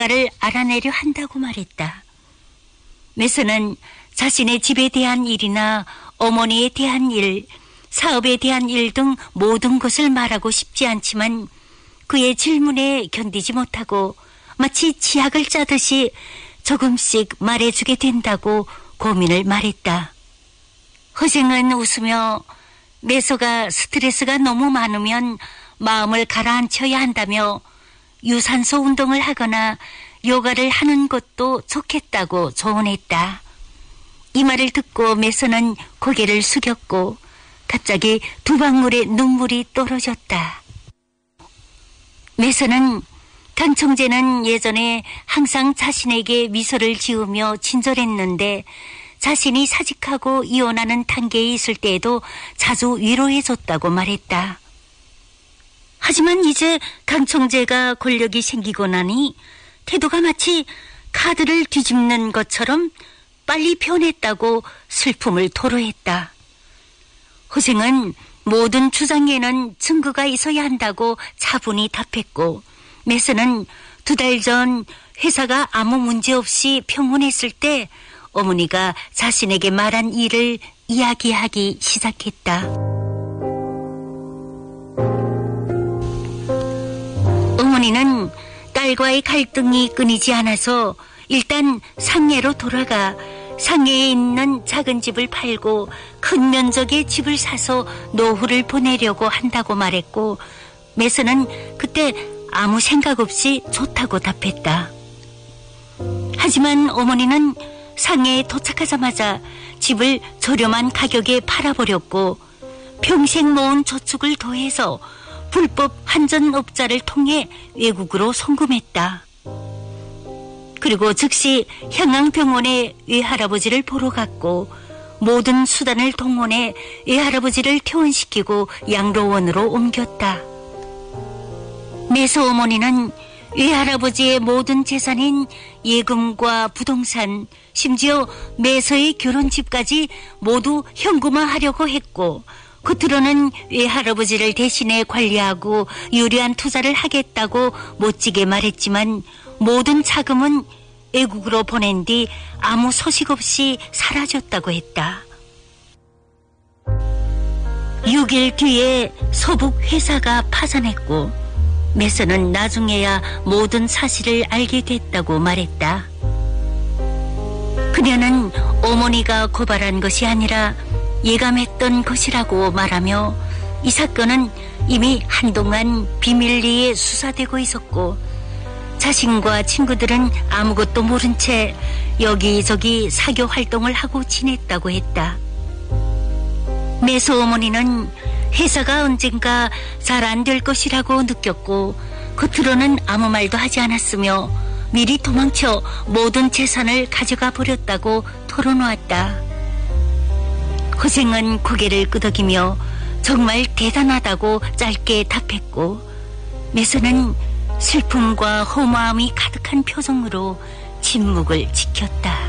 를 알아내려 한다고 말했다. 매서는 자신의 집에 대한 일이나 어머니에 대한 일, 사업에 대한 일 등 모든 것을 말하고 싶지 않지만 그의 질문에 견디지 못하고 마치 치약을 짜듯이 조금씩 말해주게 된다고 고민을 말했다. 허생은 웃으며 매서가 스트레스가 너무 많으면 마음을 가라앉혀야 한다며 유산소 운동을 하거나 요가를 하는 것도 좋겠다고 조언했다. 이 말을 듣고 매서는 고개를 숙였고 갑자기 두 방울의 눈물이 떨어졌다. 매서는 강청재는 예전에 항상 자신에게 미소를 지으며 친절했는데 자신이 사직하고 이혼하는 단계에 있을 때에도 자주 위로해줬다고 말했다. 하지만 이제 강청재가 권력이 생기고 나니 태도가 마치 카드를 뒤집는 것처럼 빨리 변했다고 슬픔을 토로했다. 허생은 모든 주장에는 증거가 있어야 한다고 차분히 답했고 매서는 2달 전 회사가 아무 문제 없이 평온했을 때 어머니가 자신에게 말한 일을 이야기하기 시작했다. 어머니는 딸과의 갈등이 끊이지 않아서 일단 상해로 돌아가 상해에 있는 작은 집을 팔고 큰 면적의 집을 사서 노후를 보내려고 한다고 말했고 매서는 그때 아무 생각 없이 좋다고 답했다. 하지만 어머니는 상해에 도착하자마자 집을 저렴한 가격에 팔아버렸고 평생 모은 저축을 더해서 불법 환전업자를 통해 외국으로 송금했다. 그리고 즉시 향양병원에 외할아버지를 보러 갔고 모든 수단을 동원해 외할아버지를 퇴원시키고 양로원으로 옮겼다. 매서 어머니는 외할아버지의 모든 재산인 예금과 부동산, 심지어 매서의 결혼집까지 모두 현금화하려고 했고 겉으로는 외할아버지를 대신해 관리하고 유리한 투자를 하겠다고 멋지게 말했지만 모든 자금은 외국으로 보낸 뒤 아무 소식 없이 사라졌다고 했다. 6일 뒤에 소북 회사가 파산했고 매서는 나중에야 모든 사실을 알게 됐다고 말했다. 그녀는 어머니가 고발한 것이 아니라 예감했던 것이라고 말하며 이 사건은 이미 한동안 비밀리에 수사되고 있었고 자신과 친구들은 아무것도 모른 채 여기저기 사교 활동을 하고 지냈다고 했다. 매서 어머니는 회사가 언젠가 잘 안 될 것이라고 느꼈고 겉으로는 아무 말도 하지 않았으며 미리 도망쳐 모든 재산을 가져가 버렸다고 털어놓았다. 허생은 고개를 끄덕이며 정말 대단하다고 짧게 답했고 매서는 슬픔과 허무함이 가득한 표정으로 침묵을 지켰다.